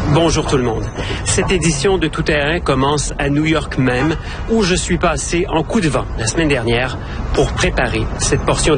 Bonjour tout le monde. Cette édition de Tout Terrain commence à New York même, où je suis passé en coup de vent la semaine dernière pour préparer cette portion